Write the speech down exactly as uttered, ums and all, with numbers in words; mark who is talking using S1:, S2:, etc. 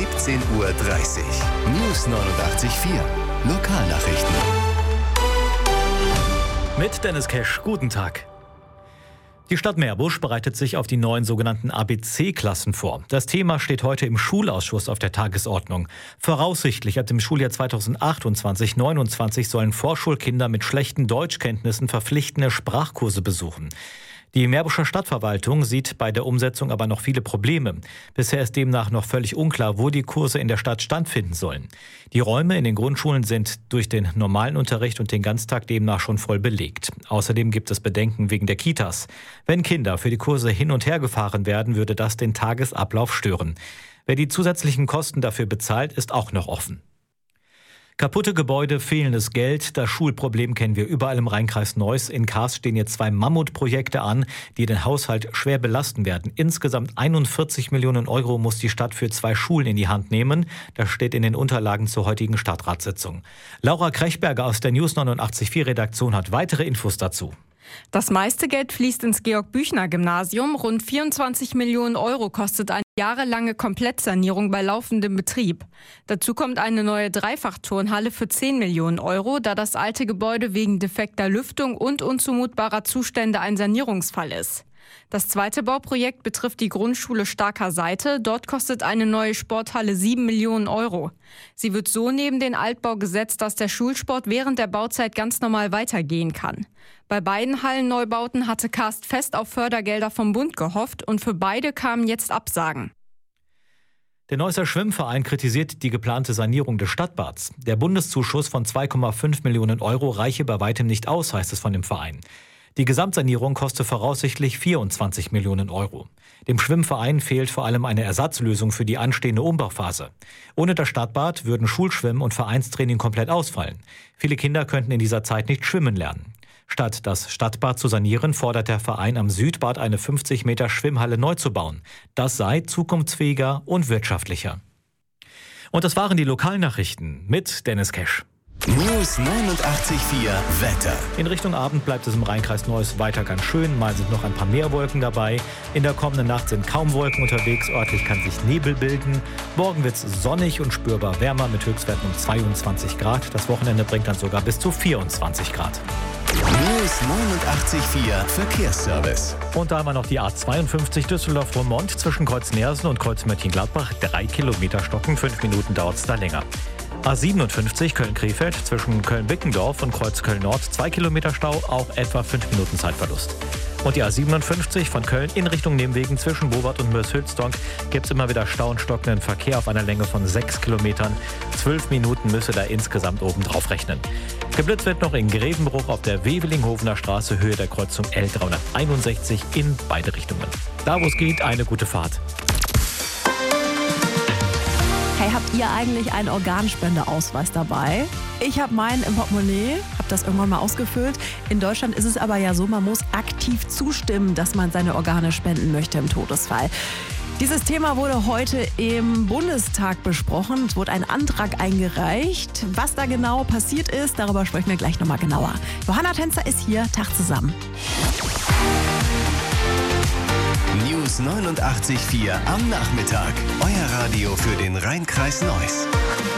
S1: siebzehn Uhr dreißig. News neunundachtzig Komma vier. Lokalnachrichten.
S2: Mit Dennis Kesch, guten Tag. Die Stadt Meerbusch bereitet sich auf die neuen sogenannten A B C-Klassen vor. Das Thema steht heute im Schulausschuss auf der Tagesordnung. Voraussichtlich ab dem Schuljahr zweitausendachtundzwanzig neunundzwanzig sollen Vorschulkinder mit schlechten Deutschkenntnissen verpflichtende Sprachkurse besuchen. Die Meerbuscher Stadtverwaltung sieht bei der Umsetzung aber noch viele Probleme. Bisher ist demnach noch völlig unklar, wo die Kurse in der Stadt stattfinden sollen. Die Räume in den Grundschulen sind durch den normalen Unterricht und den Ganztag demnach schon voll belegt. Außerdem gibt es Bedenken wegen der Kitas. Wenn Kinder für die Kurse hin und her gefahren werden, würde das den Tagesablauf stören. Wer die zusätzlichen Kosten dafür bezahlt, ist auch noch offen. Kaputte Gebäude, fehlendes Geld, das Schulproblem kennen wir überall im Rheinkreis Neuss. In Kars stehen jetzt zwei Mammutprojekte an, die den Haushalt schwer belasten werden. Insgesamt einundvierzig Millionen Euro muss die Stadt für zwei Schulen in die Hand nehmen. Das steht in den Unterlagen zur heutigen Stadtratssitzung. Laura Krechberger aus der News neunundachtzig Komma vier Redaktion hat weitere Infos dazu.
S3: Das meiste Geld fließt ins Georg-Büchner-Gymnasium. Rund vierundzwanzig Millionen Euro kostet eine jahrelange Komplettsanierung bei laufendem Betrieb. Dazu kommt eine neue Dreifachturnhalle für zehn Millionen Euro, da das alte Gebäude wegen defekter Lüftung und unzumutbarer Zustände ein Sanierungsfall ist. Das zweite Bauprojekt betrifft die Grundschule Starker Seite. Dort kostet eine neue Sporthalle sieben Millionen Euro. Sie wird so neben den Altbau gesetzt, dass der Schulsport während der Bauzeit ganz normal weitergehen kann. Bei beiden Hallenneubauten hatte Karst fest auf Fördergelder vom Bund gehofft und für beide kamen jetzt Absagen.
S2: Der Neusser Schwimmverein kritisiert die geplante Sanierung des Stadtbads. Der Bundeszuschuss von zwei Komma fünf Millionen Euro reiche bei weitem nicht aus, heißt es von dem Verein. Die Gesamtsanierung koste voraussichtlich vierundzwanzig Millionen Euro. Dem Schwimmverein fehlt vor allem eine Ersatzlösung für die anstehende Umbauphase. Ohne das Stadtbad würden Schulschwimmen und Vereinstraining komplett ausfallen. Viele Kinder könnten in dieser Zeit nicht schwimmen lernen. Statt das Stadtbad zu sanieren, fordert der Verein am Südbad eine fünfzig Meter Schwimmhalle neu zu bauen. Das sei zukunftsfähiger und wirtschaftlicher. Und das waren die Lokalnachrichten mit Dennis Kesch.
S1: News neunundachtzig Komma vier Wetter.
S2: In Richtung Abend bleibt es im Rheinkreis Neuss weiter ganz schön. Mal sind noch ein paar mehr Wolken dabei. In der kommenden Nacht sind kaum Wolken unterwegs. Örtlich kann sich Nebel bilden. Morgen wird es sonnig und spürbar wärmer mit Höchstwerten um zweiundzwanzig Grad. Das Wochenende bringt dann sogar bis zu vierundzwanzig Grad.
S1: News neunundachtzig Komma vier Verkehrsservice.
S2: Und da haben wir noch die A zweiundfünfzig Düsseldorf-Roermond zwischen Kreuz-Nersen und Kreuz-Mönchengladbach. Drei Kilometer stocken, fünf Minuten dauert es da länger. A siebenundfünfzig Köln-Krefeld zwischen Köln-Bickendorf und Kreuz-Köln-Nord, zwei Kilometer Stau, auch etwa fünf Minuten Zeitverlust. Und die A siebenundfünfzig von Köln in Richtung Nehmwegen zwischen Bowart und Mörs-Hülsdonk gibt es immer wieder Stau und stockenden Verkehr auf einer Länge von sechs Kilometern. Zwölf Minuten müsse da insgesamt oben drauf rechnen. Geblitzt wird noch in Grevenbruch auf der Wevelinghovener Straße, Höhe der Kreuzung L dreihunderteinundsechzig in beide Richtungen. Da wo es geht, eine gute Fahrt.
S4: Hey, habt ihr eigentlich einen Organspendeausweis dabei? Ich habe meinen im Portemonnaie, habe das irgendwann mal ausgefüllt. In Deutschland ist es aber ja so, man muss aktiv zustimmen, dass man seine Organe spenden möchte im Todesfall. Dieses Thema wurde heute im Bundestag besprochen. Es wurde ein Antrag eingereicht. Was da genau passiert ist, darüber sprechen wir gleich nochmal genauer. Johanna Tänzer ist hier. Tag zusammen.
S1: News neunundachtzig Komma vier am Nachmittag. Euer Radio für den Rheinkreis Neuss.